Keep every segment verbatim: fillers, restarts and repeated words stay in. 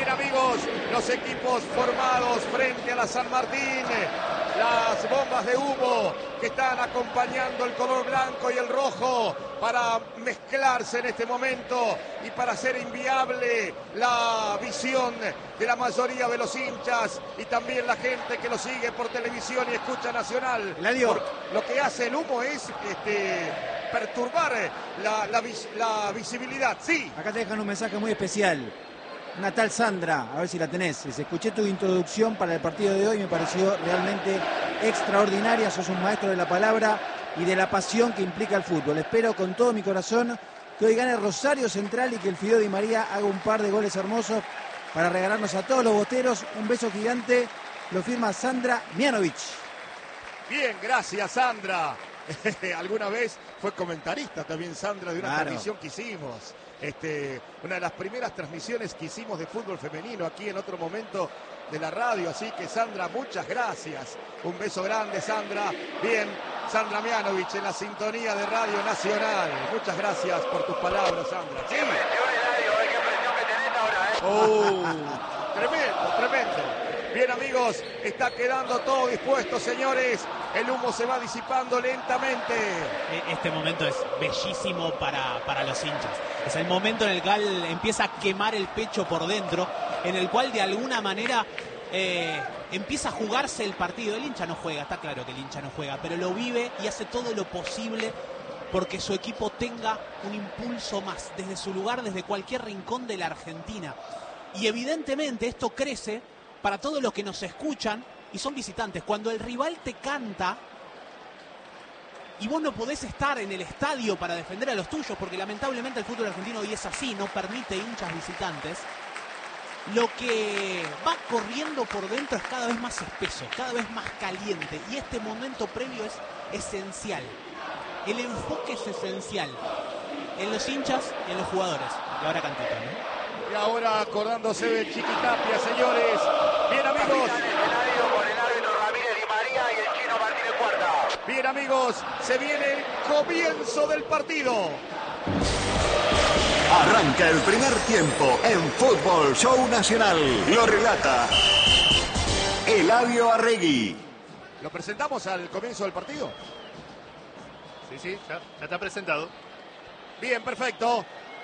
Bien, amigos, los equipos formados frente a la San Martín. Las bombas de humo que están acompañando el color blanco y el rojo para mezclarse en este momento y para hacer inviable la visión de la mayoría de los hinchas y también la gente que lo sigue por televisión y escucha Nacional. Por, lo que hace el humo es este, perturbar la, la, la visibilidad. Sí. Acá te dejan un mensaje muy especial. Una tal Sandra, a ver si la tenés. Dice, escuché tu introducción para el partido de hoy, me pareció realmente extraordinaria. Sos un maestro de la palabra y de la pasión que implica el fútbol. Espero con todo mi corazón que hoy gane Rosario Central y que el Fideo Di María haga un par de goles hermosos para regalarnos a todos los boteros. Un beso gigante. Lo firma Sandra Mianovic. Bien, gracias, Sandra. Alguna vez fue comentarista también Sandra de una claro. transmisión que hicimos. Este, una de las primeras transmisiones que hicimos de fútbol femenino aquí en otro momento de la radio, así que Sandra, muchas gracias, un beso grande, Sandra. Bien, Sandra Mianovic en la sintonía de Radio Nacional, muchas gracias por tus palabras, Sandra. ¿Sí? Oh, tremendo, tremendo. Bien, amigos, está quedando todo dispuesto, señores. El humo se va disipando lentamente. Este momento es bellísimo para, para los hinchas. Es el momento en el cual empieza a quemar el pecho por dentro, en el cual de alguna manera eh, empieza a jugarse el partido. El hincha no juega, está claro que el hincha no juega, pero lo vive y hace todo lo posible porque su equipo tenga un impulso más desde su lugar, desde cualquier rincón de la Argentina. Y evidentemente esto crece para todos los que nos escuchan y son visitantes. Cuando el rival te canta y vos no podés estar en el estadio para defender a los tuyos, porque lamentablemente el fútbol argentino hoy es así, no permite hinchas visitantes, lo que va corriendo por dentro es cada vez más espeso, cada vez más caliente, y este momento previo es esencial. El enfoque es esencial en los hinchas y en los jugadores. Y ahora cantito, ¿no? Y ahora acordándose de Chiquitapia, señores. Bien, amigos. Bien, amigos, se viene el comienzo del partido. Arranca el primer tiempo en Fútbol Show Nacional. Lo relata Eladio Arregui. ¿Lo presentamos al comienzo del partido? Sí, sí, ya, ya está presentado. Bien, perfecto.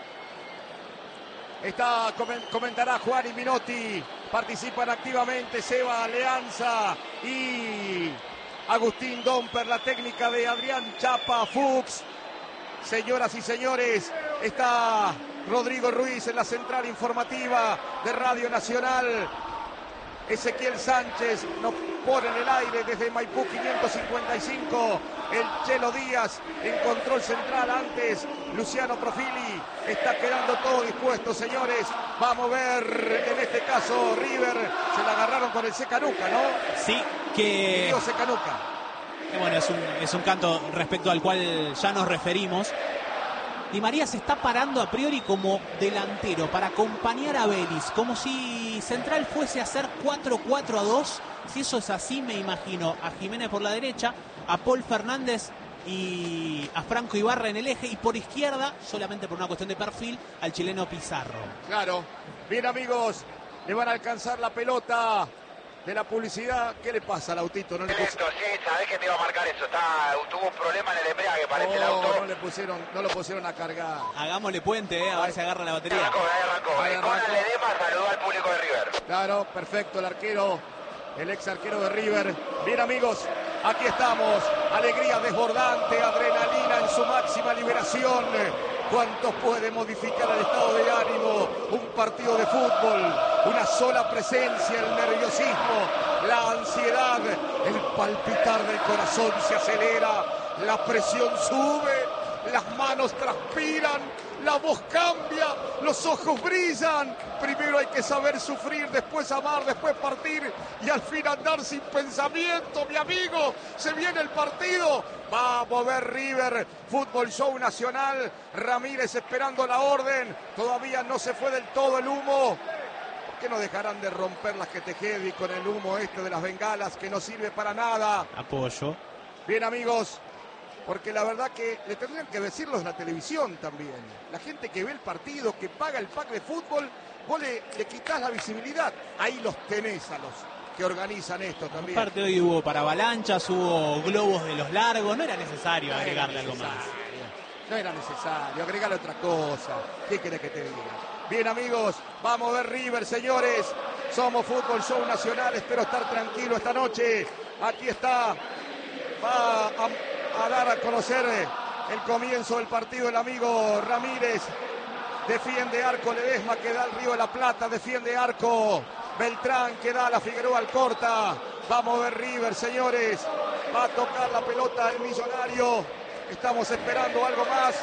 Está, comentará Juan y Minotti. Participan activamente Seba Alianza y Agustín Domper, la técnica de Adrián Chapa Fuchs. Señoras y señores, está Rodrigo Ruiz en la central informativa de Radio Nacional. Ezequiel Sánchez nos pone en el aire desde Maipú quinientos cincuenta y cinco. El Chelo Díaz en control central antes. Luciano Profili. Está quedando todo dispuesto, señores. Vamos a ver, en este caso, River. Se la agarraron con el Secanuca, ¿no? Sí, que... Digo Secanuca. Que bueno, es un, es un canto respecto al cual ya nos referimos. Di María se está parando a priori como delantero para acompañar a Vélez, como si Central fuese a hacer cuatro cuatro a dos. Si eso es así, me imagino a Jiménez por la derecha, a Paul Fernández y a Franco Ibarra en el eje, y por izquierda, solamente por una cuestión de perfil, al chileno Pizarro. Claro. Bien, amigos, le van a alcanzar la pelota de la publicidad. ¿Qué le pasa al autito? ¿No le puso... Sí, sabés que te iba a marcar eso. Está, tuvo un problema en el embrague, parece oh, el auto. No le pusieron, no lo pusieron a cargar. Hagámosle puente, eh, a ver si agarra la batería. Ahí arrancó, ahí arrancó. Con Ledema saludó al público de River. Claro, perfecto, el arquero, el ex arquero de River. Bien, amigos, aquí estamos. Alegría desbordante, adrenalina en su máxima liberación. ¿Cuánto puede modificar el estado de ánimo? Un partido de fútbol, una sola presencia, el nerviosismo, la ansiedad, el palpitar del corazón se acelera, la presión sube, las manos transpiran, la voz cambia, los ojos brillan. Primero hay que saber sufrir, después amar, después partir y al fin andar sin pensamiento, mi amigo. Se viene el partido. Vamos a ver River, Fútbol Show Nacional. Ramírez esperando la orden. Todavía no se fue del todo el humo. ¿Por qué no dejarán de romper las que te quede con el humo este de las bengalas que no sirve para nada? Apoyo. Bien, amigos. Porque la verdad que le tendrían que decirlos en la televisión también. La gente que ve el partido, que paga el pack de fútbol, vos le, le quitás la visibilidad. Ahí los tenés a los que organizan esto también. Aparte hoy hubo para avalanchas, hubo globos de los largos, no era necesario No agregarle era algo más. No era necesario, agregarle otra cosa. ¿Qué querés que te diga? Bien, amigos, vamos a ver River, señores. Somos Fútbol Show Nacional, espero estar tranquilo esta noche. Aquí está, va a, a dar a conocer el comienzo del partido el amigo Ramírez. Defiende arco Ledesma, que da al Río de la Plata, defiende arco Beltrán, que da a la Figueroa Alcorta. Vamos a ver River, señores. Va a tocar la pelota el Millonario. Estamos esperando algo más.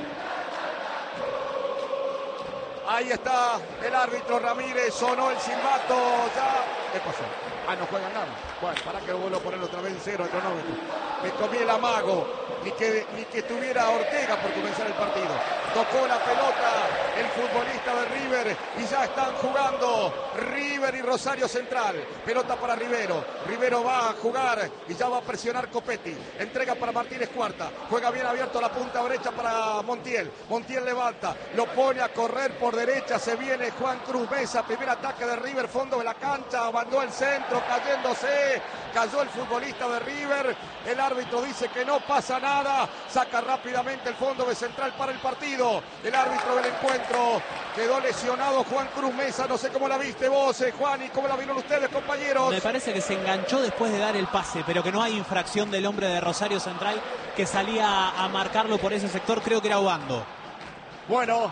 Ahí está el árbitro Ramírez, sonó el silbato. Ya. ¿Qué pasó? Ah, no juegan nada. Bueno, para que vuelvo a poner otra vez en cero el cronómetro. Me comí el amago. Ni que, ni que tuviera Ortega por comenzar el partido. Tocó la pelota el futbolista de River y ya están jugando River y Rosario Central. Pelota para Rivero. Rivero va a jugar y ya va a presionar Copetti. Entrega para Martínez Cuarta. Juega bien abierto la punta derecha para Montiel. Montiel levanta. Lo pone a correr por derecha. Se viene Juan Cruz Mesa. Primer ataque de River. Fondo de la cancha. Mandó el centro cayéndose. Cayó el futbolista de River. El árbitro dice que no pasa nada. Saca rápidamente el fondo de Central para el partido. El árbitro del encuentro. Quedó lesionado Juan Cruz Mesa. No sé cómo la viste vos, eh, Juan, y cómo la vieron ustedes, compañeros. Me parece que se enganchó después de dar el pase, pero que no hay infracción del hombre de Rosario Central que salía a marcarlo por ese sector. Creo que era Obando. Bueno,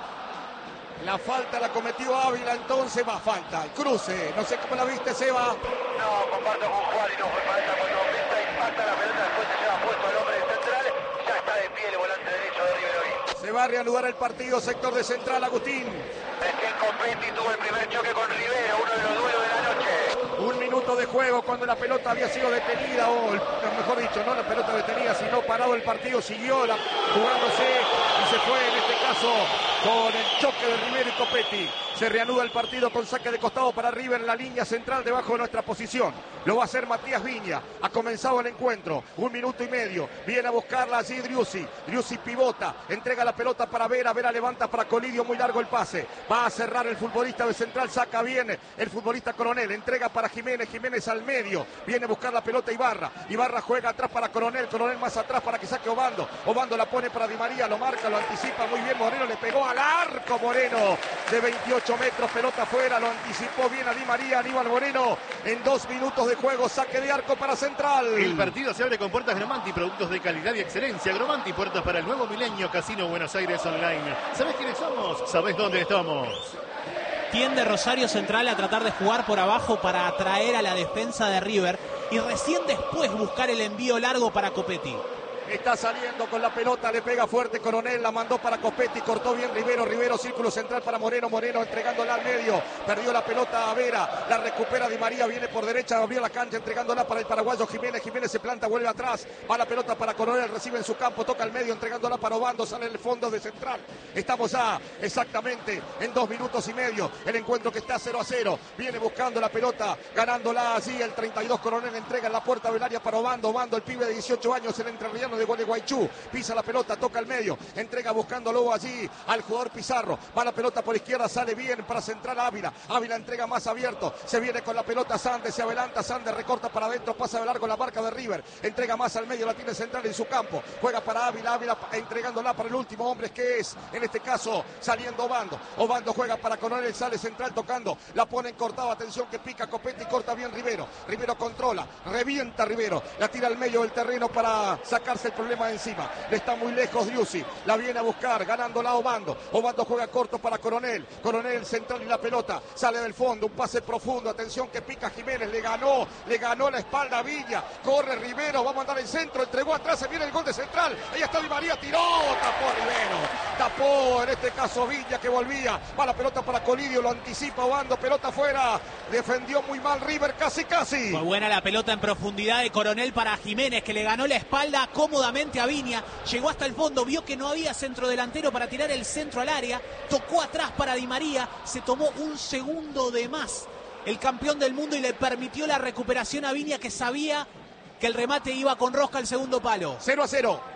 la falta la cometió Ávila, entonces va falta. El cruce. No sé cómo la viste, Seba. No, comparto con Juan y no fue falta cuando Mesa impacta la pelota, después se lleva puesto el hombre de Central. Ya está de pie el volante derecho de River hoy. Se va a reanudar el partido, sector de Central, Agustín. Recién Copetti tuvo el primer choque con Rivero, uno de los duelos de la noche. Un minuto de juego cuando la pelota había sido detenida, o mejor dicho, no la pelota detenida, sino parado el partido, siguió la, jugándose y se fue en este caso con el choque de Rivero y Copetti. Se reanuda el partido con saque de costado para River en la línea central debajo de nuestra posición. Lo va a hacer Matías Viña. Ha comenzado el encuentro. Un minuto y medio. Viene a buscarla allí Driussi. Driussi pivota. Entrega la pelota para Vera. Vera levanta para Colidio. Muy largo el pase. Va a cerrar el futbolista de Central. Saca bien el futbolista Coronel. Entrega para Jiménez. Jiménez al medio. Viene a buscar la pelota Ibarra. Ibarra juega atrás para Coronel. Coronel más atrás para que saque Obando. Obando la pone para Di María. Lo marca, lo anticipa muy bien. Moreno le pegó al arco. Moreno de veintiocho metros. Pelota afuera. Lo anticipó bien a Di María. Aníbal Moreno en dos minutos de juego, saque de arco para Central. El partido se abre con puertas Gromanti, productos de calidad y excelencia. Gromanti, puertas para el nuevo milenio, Casino Buenos Aires Online. ¿Sabés quiénes somos? ¿Sabés dónde estamos? Tiende Rosario Central a tratar de jugar por abajo para atraer a la defensa de River y recién después buscar el envío largo para Copetti. Está saliendo con la pelota, le pega fuerte Coronel, la mandó para Copetti, cortó bien Rivero, Rivero, círculo central para Moreno, Moreno entregándola al medio, perdió la pelota a Vera, la recupera Di María, viene por derecha, abrió la cancha entregándola para el paraguayo Jiménez, Jiménez se planta, vuelve atrás, va la pelota para Coronel, recibe en su campo, toca al medio, entregándola para Obando, sale en el fondo de Central. Estamos ya exactamente en dos minutos y medio, el encuentro que está cero a cero, viene buscando la pelota, ganándola allí el treinta y dos Coronel, entrega en la puerta del área para Obando, Obando el pibe de dieciocho años, el entrerriano de Gualeguaychú, pisa la pelota, toca al medio, entrega buscándolo allí al jugador Pizarro, va la pelota por izquierda, sale bien para Central Ávila, Ávila entrega más abierto, se viene con la pelota Sande, se adelanta Sande, recorta para adentro, pasa de largo la marca de River, entrega más al medio, la tiene Central en su campo, juega para Ávila, Ávila entregándola para el último hombre que es, en este caso, saliendo Obando, Obando juega para Coronel, sale Central tocando, la pone en cortado, atención que pica Copetti, corta bien Rivero, Rivero controla, revienta Rivero, la tira al medio del terreno para sacarse el problema de encima, le está muy lejos Driussi, la viene a buscar, ganándola Obando, Obando juega corto para Coronel, Coronel Central y la pelota, sale del fondo, un pase profundo, atención que pica Jiménez, le ganó, le ganó la espalda a Villa, corre Rivero, va a mandar el centro, entregó atrás, se viene el gol de Central, ahí está Di María, tiró, tapó Rivero, tapó en este caso Villa que volvía, va la pelota para Colidio, lo anticipa Obando, pelota afuera, defendió muy mal River, casi casi. Muy buena la pelota en profundidad de Coronel para Jiménez, que le ganó la espalda cómodamente a Viña, llegó hasta el fondo, vio que no había centro delantero para tirar el centro al área, tocó atrás para Di María, se tomó un segundo de más el campeón del mundo y le permitió la recuperación a Viña, que sabía que el remate iba con rosca al segundo palo. cero a cero.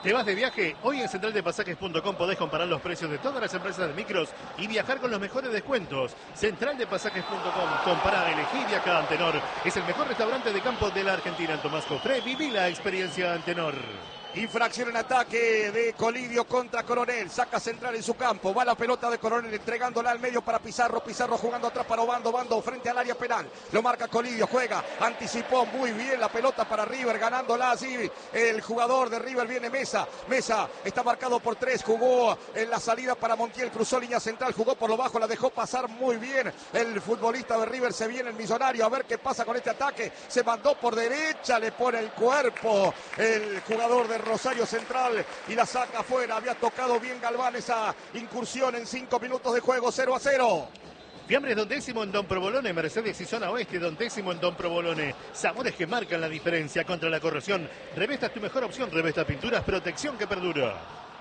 ¿Te vas de viaje? Hoy en central de pasajes punto com podés comparar los precios de todas las empresas de micros y viajar con los mejores descuentos. central de pasajes punto com. Compará, elegí, viaja Antenor. Es el mejor restaurante de campo de la Argentina. En Tomás Jofré, viví la experiencia Antenor. Infracción en ataque de Colidio contra Coronel. Saca Central en su campo. Va la pelota de Coronel entregándola al medio para Pizarro. Pizarro jugando atrás para Obando. Obando frente al área penal. Lo marca Colidio. Juega. Anticipó muy bien la pelota para River. Ganándola así. El jugador de River viene Mesa. Mesa está marcado por tres. Jugó en la salida para Montiel. Cruzó línea central. Jugó por lo bajo. La dejó pasar muy bien. El futbolista de River se viene el millonario. A ver qué pasa con este ataque. Se mandó por derecha. Le pone el cuerpo. El jugador de Rosario Central y la saca afuera. Había tocado bien Galván esa incursión en cinco minutos de juego. Cero a cero. Fiambres Don Décimo en Don Provolone, Mercedes y Zona Oeste, Don Décimo en Don Provolone. Sabores que marcan la diferencia contra la corrosión. Revesta es tu mejor opción. Revesta Pinturas, protección que perdura.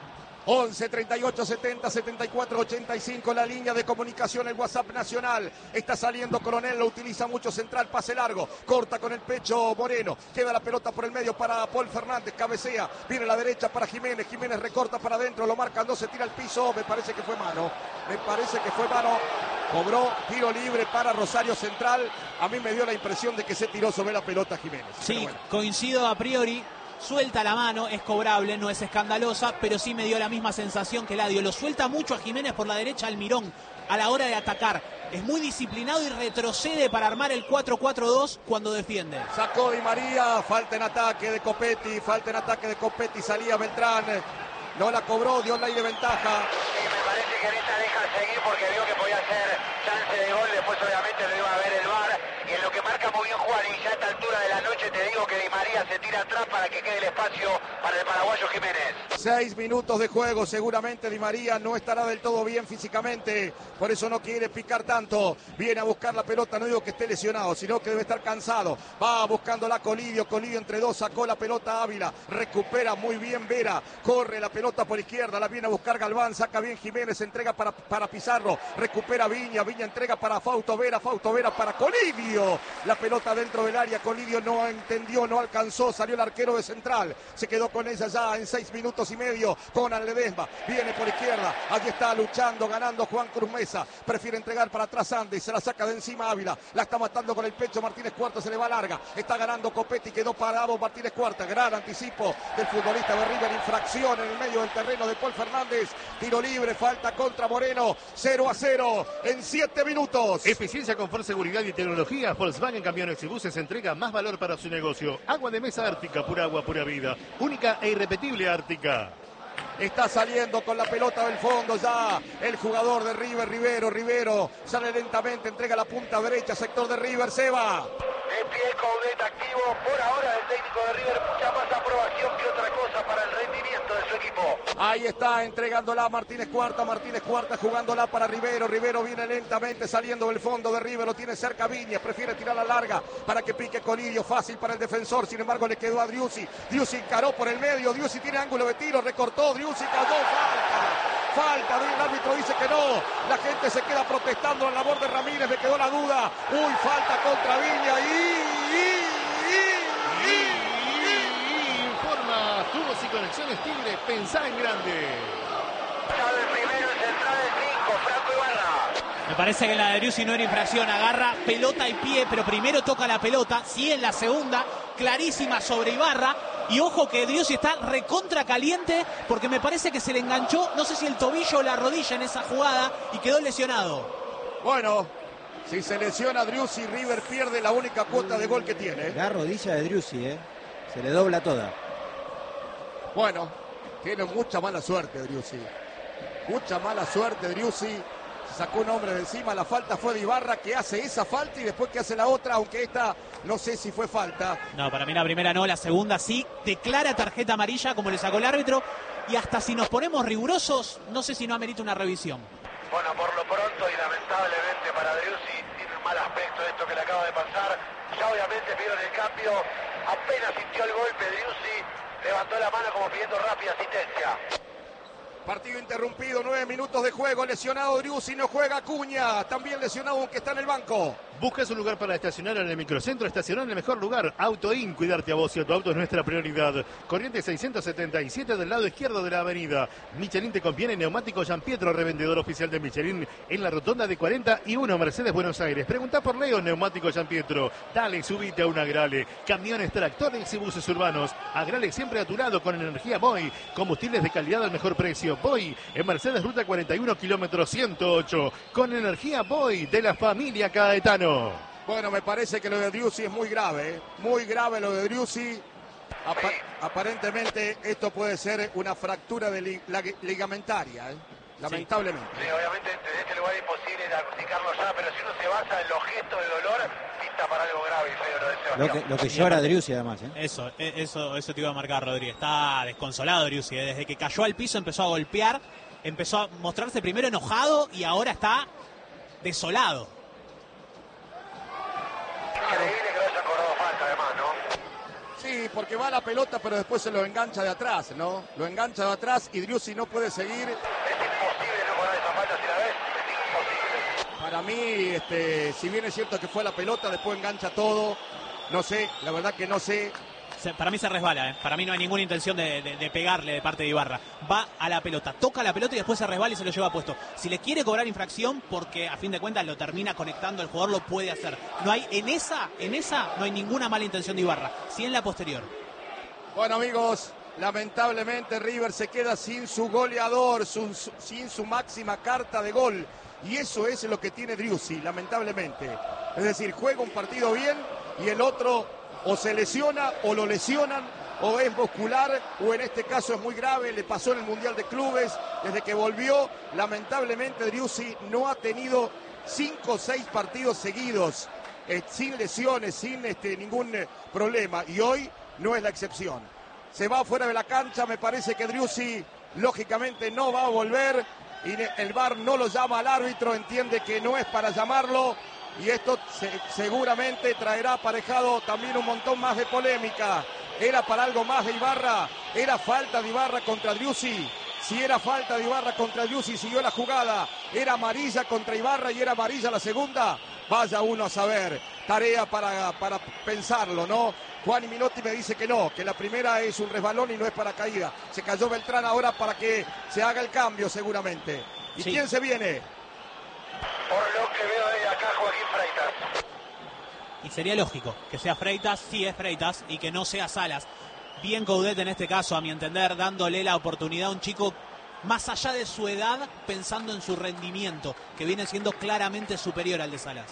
once, treinta y ocho, setenta, setenta y cuatro, ochenta y cinco, la línea de comunicación, el WhatsApp nacional. Está saliendo Coronel, lo utiliza mucho Central, pase largo, corta con el pecho Moreno. Queda la pelota por el medio para Paul Fernández, cabecea, viene a la derecha para Jiménez. Jiménez recorta para adentro, lo marcan dos, se tira al piso. Me parece que fue mano, me parece que fue mano. Cobró tiro libre para Rosario Central. A mí me dio la impresión de que se tiró sobre la pelota Jiménez. Sí, bueno. Coincido a priori. Suelta la mano, es cobrable, no es escandalosa, pero sí me dio la misma sensación que Eladio. Lo suelta mucho a Jiménez por la derecha Almirón a la hora de atacar. Es muy disciplinado y retrocede para armar el cuatro cuatro dos cuando defiende. Sacó Di María, falta en ataque de Copetti, falta en ataque de Copetti, salía Beltrán. No la cobró, dio la de ventaja. Sí, me parece que en esta deja seguir porque vio que podía ser chance de gol. Después obviamente lo iba a ver el V A R. Y en lo que marca muy bien Juan, y ya a esta altura de la noche te digo que Di María se tira atrás para que quede el espacio para el paraguayo Jiménez. Seis minutos de juego, seguramente Di María no estará del todo bien físicamente, por eso no quiere picar tanto. Viene a buscar la pelota, no digo que esté lesionado, sino que debe estar cansado. Va buscando la Colidio, Colidio entre dos, sacó la pelota Ávila, recupera muy bien Vera, corre la pelota por izquierda, la viene a buscar Galván, saca bien Jiménez, entrega para, para Pizarro, recupera Viña, Viña entrega para Fausto Vera, Fausto Vera para Colidio. La pelota dentro del área, Colidio no entendió, no alcanzó, salió el arquero de Central, se quedó con ella ya en seis minutos y medio con Ledesma, viene por izquierda, allí está luchando, ganando Juan Cruz Mesa, prefiere entregar para atrás Andy, se la saca de encima Ávila, la está matando con el pecho Martínez Cuarta, se le va larga, está ganando Copetti, quedó parado Martínez Cuarta, gran anticipo del futbolista de River, infracción en el medio del terreno de Paul Fernández, tiro libre, falta contra Moreno, cero a cero en siete minutos. Eficiencia, confort, seguridad y tecnología. Volkswagen Camiones y Buses entrega más valor para su negocio. Agua de mesa Ártica, pura agua, pura vida. Única e irrepetible Ártica. Está saliendo con la pelota del fondo ya el jugador de River, Rivero, Rivero, sale lentamente, entrega la punta derecha, sector de River, se va. De pie Coudet activo, por ahora el técnico de River, mucha más aprobación que otra cosa para el rendimiento de su equipo. Ahí está entregándola Martínez Cuarta, Martínez Cuarta jugándola para Rivero, Rivero viene lentamente saliendo del fondo de River, lo tiene cerca Viña, prefiere tirarla larga para que pique Colidio, fácil para el defensor, sin embargo le quedó a Driussi, Driussi encaró por el medio, Driussi tiene ángulo de tiro, recortó, Driussi cayó, falta. Falta, el árbitro dice que no, la gente se queda protestando a la labor de Ramírez, me quedó la duda, uy, falta contra Viña y... y, y, y, y informa Tubos y Conexiones Tigre, pensá en grande. Sabe el primero en central el cinco, Franco Ibarra. Me parece que la de Driussi no era infracción, agarra pelota y pie, pero primero toca la pelota, sí en la segunda, clarísima sobre Ibarra. Y ojo que Driussi está recontra caliente porque me parece que se le enganchó, no sé si el tobillo o la rodilla en esa jugada y quedó lesionado. Bueno, si se lesiona Driussi, River pierde la única cuota de gol que tiene. La rodilla de Driussi, ¿eh? Se le dobla toda. Bueno, tiene mucha mala suerte Driussi. Mucha mala suerte Driussi. Sacó un hombre de encima, la falta fue de Ibarra que hace esa falta y después que hace la otra, aunque esta no sé si fue falta. No, para mí la primera no, la segunda sí, declara tarjeta amarilla como le sacó el árbitro y hasta si nos ponemos rigurosos, no sé si no amerita una revisión. Bueno, por lo pronto y lamentablemente para Driussi tiene un mal aspecto esto que le acaba de pasar. Ya obviamente vieron el cambio, apenas sintió el golpe Driussi, levantó la mano como pidiendo rápida asistencia. Partido interrumpido, nueve minutos de juego, lesionado Driussi, no juega Acuña, también lesionado aunque está en el banco. ¿Buscas un lugar para estacionar en el microcentro? Estacionar en el mejor lugar. Autoin, cuidarte a vos y a tu auto es nuestra prioridad. Corrientes seiscientos setenta y siete del lado izquierdo de la avenida. Michelin te conviene. Neumático Gianpietro, revendedor oficial de Michelin en la rotonda de cuarenta y uno, Mercedes, Buenos Aires. Pregunta por Leo, Neumático Gianpietro. Dale, subite a un Agrale. Camiones, tractores y buses urbanos. Agrale siempre a tu lado con energía Boy. Combustibles de calidad al mejor precio. Boy en Mercedes, ruta cuarenta y uno, kilómetro ciento ocho. Con energía Boy de la familia Caetano. Bueno, me parece que lo de Driussi es muy grave, ¿eh? Muy grave lo de Driussi. Apa sí. Aparentemente esto puede ser una fractura de li ligamentaria, ¿eh? Lamentablemente. Sí. Sí, obviamente desde este lugar es imposible diagnosticarlo ya, pero si uno se basa en los gestos de dolor, pinta para algo grave y feo lo de Sebastián. Lo que, lo que llora Driussi además, ¿eh? Eso, eso, eso te iba a marcar, Rodríguez. Está desconsolado Driussi, ¿eh? Desde que cayó al piso empezó a golpear, empezó a mostrarse primero enojado y ahora está desolado. Increíble que lo haya cobrado falta además, ¿no? Sí, porque va la pelota pero después se lo engancha de atrás, ¿no? Lo engancha de atrás y Driussi no puede seguir. Es imposible no cobrar esa falta si la ves, es imposible. Para mí, este, si bien es cierto que fue la pelota, después engancha todo. No sé, la verdad que no sé. Se, para mí se resbala, ¿eh? Para mí no hay ninguna intención de, de, de pegarle de parte de Ibarra. Va a la pelota, toca la pelota y después se resbala y se lo lleva puesto. Si le quiere cobrar infracción, porque a fin de cuentas lo termina conectando el jugador, lo puede hacer. No hay, en esa, en esa no hay ninguna mala intención de Ibarra, sí en la posterior. Bueno, amigos, lamentablemente River se queda sin su goleador, su, su, sin su máxima carta de gol. Y eso es lo que tiene Driussi, lamentablemente. Es decir, juega un partido bien y el otro o se lesiona o lo lesionan o es muscular o en este caso es muy grave, le pasó en el Mundial de Clubes, desde que volvió, lamentablemente Driussi no ha tenido cinco o seis partidos seguidos, eh, sin lesiones, sin este, ningún eh, problema y hoy no es la excepción. Se va fuera de la cancha, me parece que Driussi lógicamente no va a volver y el V A R no lo llama al árbitro, entiende que no es para llamarlo. Y esto se, seguramente traerá aparejado también un montón más de polémica. ¿Era para algo más de Ibarra? ¿Era falta de Ibarra contra Driussi? Si era falta de Ibarra contra Driussi, siguió la jugada. ¿Era amarilla contra Ibarra y era amarilla la segunda? Vaya uno a saber. Tarea para, para pensarlo, ¿no? Juan y Minotti me dice que no, que la primera es un resbalón y no es para caída. Se cayó Beltrán ahora para que se haga el cambio seguramente. ¿Y sí. quién se viene? Por lo que veo de acá, Joaquín Freitas. Y sería lógico que sea Freitas, sí es Freitas, y que no sea Salas. Bien Coudet en este caso, a mi entender, dándole la oportunidad a un chico más allá de su edad, pensando en su rendimiento, que viene siendo claramente superior al de Salas.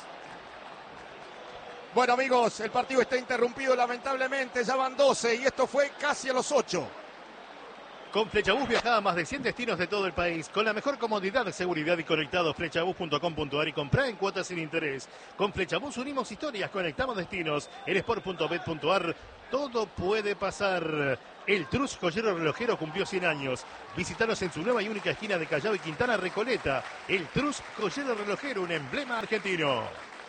Bueno, amigos, el partido está interrumpido lamentablemente, ya van doce y esto fue casi a los ocho. Con Flechabús viaja a más de cien destinos de todo el país. Con la mejor comodidad, seguridad y conectados. Flechabús punto com punto a r y comprá en cuotas sin interés. Con Flechabús unimos historias, conectamos destinos. El sport punto bet punto a r. Todo puede pasar. El Trus Joyero Relojero cumplió cien años. Visítanos en su nueva y única esquina de Callao y Quintana Recoleta. El Trus Joyero Relojero, un emblema argentino.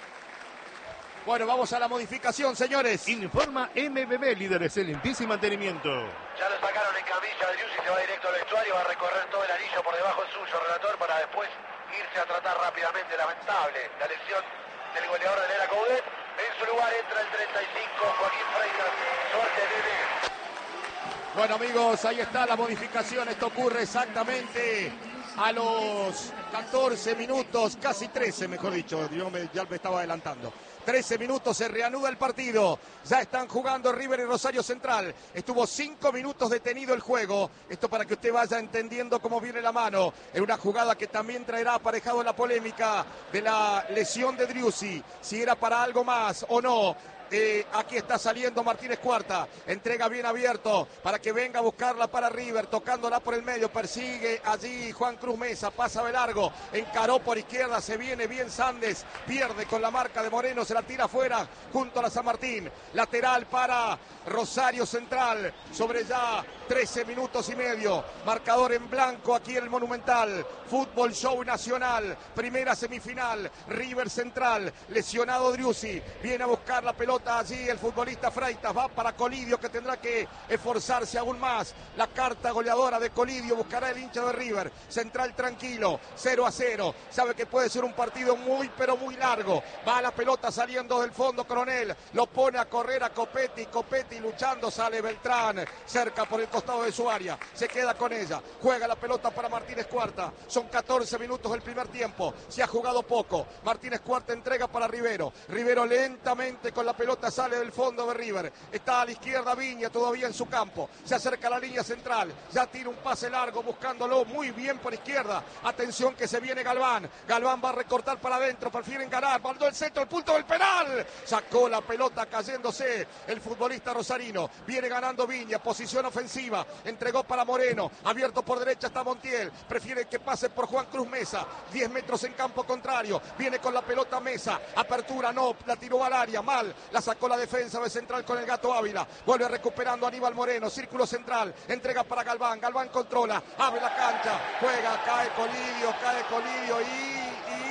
Bueno, vamos a la modificación, señores. Informa M B B, líderes en limpieza y mantenimiento. Ya lo sacaron en camilla, Driussi se va directo al vestuario, va a recorrer todo el anillo por debajo suyo, relator, para después irse a tratar rápidamente. Lamentable la lesión del goleador de Lera Coudet. En su lugar entra el treinta y cinco, Joaquín Freitas. Suerte, Nene. Bueno, amigos, ahí está la modificación. Esto ocurre exactamente a los catorce minutos, casi trece, mejor dicho. Yo me, ya me estaba adelantando. trece minutos, se reanuda el partido. Ya están jugando River y Rosario Central. Estuvo cinco minutos detenido el juego. Esto para que usted vaya entendiendo cómo viene la mano. En una jugada que también traerá aparejado la polémica de la lesión de Driussi. Si era para algo más o no. Eh, aquí está saliendo Martínez Cuarta, entrega bien abierto para que venga a buscarla para River, tocándola por el medio, persigue allí Juan Cruz Mesa, pasa de largo, encaró por izquierda, se viene bien Sandes, pierde con la marca de Moreno, se la tira afuera junto a la San Martín, lateral para Rosario Central, sobre ya trece minutos y medio, marcador en blanco aquí en el Monumental. Fútbol Show Nacional, primera semifinal, River Central, lesionado Driussi, viene a buscar la pelota allí el futbolista Freitas, va para Colidio, que tendrá que esforzarse aún más. La carta goleadora de Colidio buscará el hincha de River. Central tranquilo, cero a cero, sabe que puede ser un partido muy pero muy largo. Va la pelota saliendo del fondo Coronel, lo pone a correr a Copetti, Copetti luchando, sale Beltrán, cerca por el costado de su área, se queda con ella, juega la pelota para Martínez Cuarta. Son catorce minutos del primer tiempo, se ha jugado poco. Martínez Cuarta entrega para Rivero, Rivero lentamente con la pelota sale del fondo de River, está a la izquierda Viña todavía en su campo, se acerca a la línea central, ya tira un pase largo buscándolo muy bien por izquierda. Atención que se viene Galván, Galván va a recortar para adentro, prefieren ganar, mandó el centro, el punto del penal, sacó la pelota cayéndose el futbolista rosarino. Viene ganando Viña, posición ofensiva, entregó para Moreno, abierto por derecha está Montiel, prefiere que pase por Juan Cruz Mesa, diez metros en campo contrario, viene con la pelota Mesa, apertura no, la tiró al área, mal, la sacó la defensa de Central con el Gato Ávila, vuelve recuperando Aníbal Moreno, círculo central, entrega para Galván, Galván controla, abre la cancha, juega, cae Colidio, cae Colidio y...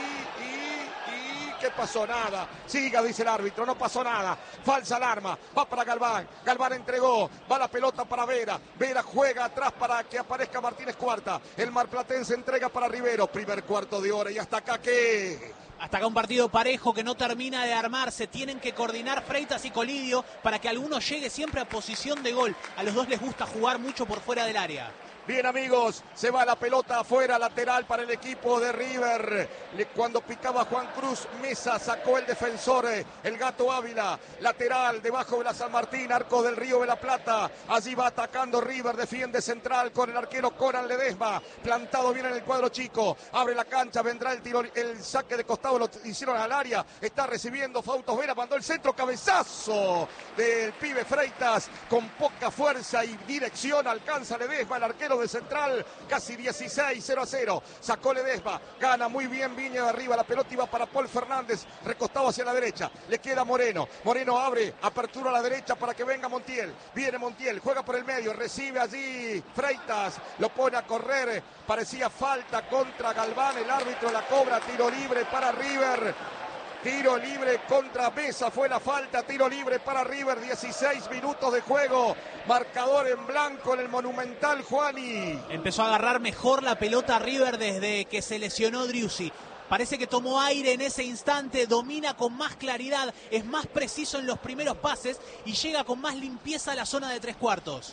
¿Qué pasó? Nada. Siga, dice el árbitro, no pasó nada. Falsa alarma. Va para Galván. Galván entregó. Va la pelota para Vera. Vera juega atrás para que aparezca Martínez Cuarta. El marplatense entrega para Rivero. Primer cuarto de hora y hasta acá ¿qué? Hasta acá un partido parejo que no termina de armarse. Tienen que coordinar Freitas y Colidio para que alguno llegue siempre a posición de gol. A los dos les gusta jugar mucho por fuera del área. Bien amigos, se va la pelota afuera, lateral para el equipo de River. Cuando picaba Juan Cruz Mesa, sacó el defensor, el Gato Ávila. Lateral, debajo de la San Martín, arco del Río de la Plata. Allí va atacando River, defiende Central con el arquero Coran Ledesma. Plantado bien en el cuadro chico. Abre la cancha, vendrá el tiro, el saque de costado, lo hicieron al área. Está recibiendo Fautos Vera, mandó el centro, cabezazo del pibe Freitas. Con poca fuerza y dirección alcanza Ledesma, el arquero de Central, casi dieciséis, cero a cero, sacó Ledesma, gana muy bien Viña de arriba, la pelota iba para Paul Fernández, recostado hacia la derecha, le queda Moreno, Moreno abre, apertura a la derecha para que venga Montiel, viene Montiel, juega por el medio, recibe allí Freitas, lo pone a correr, parecía falta contra Galván, el árbitro la cobra, tiro libre para River. Tiro libre contra Mesa, fue la falta, tiro libre para River, dieciséis minutos de juego, marcador en blanco en el Monumental, Juani. Empezó a agarrar mejor la pelota River desde que se lesionó Driussi. Parece que tomó aire en ese instante, domina con más claridad, es más preciso en los primeros pases y llega con más limpieza a la zona de tres cuartos.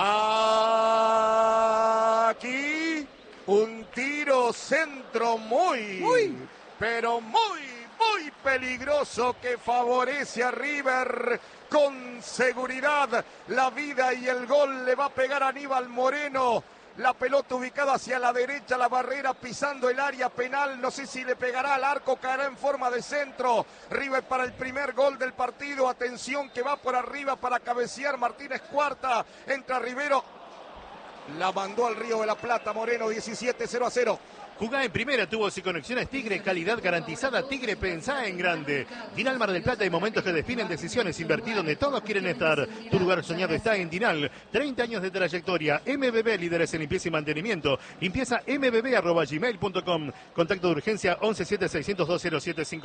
Aquí un tiro centro muy, muy. pero muy... muy peligroso que favorece a River. Con seguridad la vida y el gol le va a pegar a Aníbal Moreno. La pelota ubicada hacia la derecha, la barrera pisando el área penal. No sé si le pegará al arco, caerá en forma de centro. River para el primer gol del partido. Atención que va por arriba para cabecear Martínez Cuarta. Entra Rivero. La mandó al Río de la Plata Moreno, diecisiete, cero a cero. Jugá en primera, tubos y conexiones Tigre, calidad garantizada. Tigre, pensá en grande. Dinal Mar del Plata, hay momentos que definen decisiones. Invertir donde todos quieren estar. Tu lugar soñado está en Dinal. treinta años de trayectoria. M B B, líderes en limpieza y mantenimiento. Limpieza m b b arroba gmail punto com. Contacto de urgencia once siete seiscientos dos cero siete cinco.